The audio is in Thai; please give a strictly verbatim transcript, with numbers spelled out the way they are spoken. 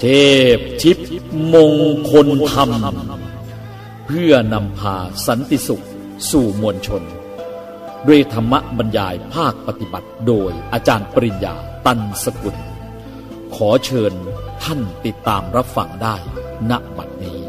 เทพชิปมงคลธรรมเพื่อนำพาสันติสุขสู่มวลชนด้วยธรรมบรรยายภาคปฏิบัติโดยอาจารย์ปริญญาตันสกุลขอเชิญท่านติดตามรับฟังได้ณบัดนี้